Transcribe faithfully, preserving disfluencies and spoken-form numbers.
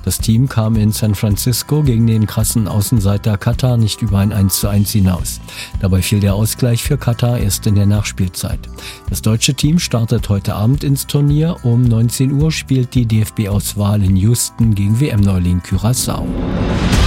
Das Team kam in San Francisco gegen den krassen Außenseiter Katar nicht über ein eins zu eins hinaus. Dabei fiel der Ausgleich für Katar erst in der Nachspielzeit. Das deutsche Team startet heute Abend ins Turnier. Um neunzehn Uhr spielt die D F B-Auswahl in Houston gegen W M-Neuling Curaçao.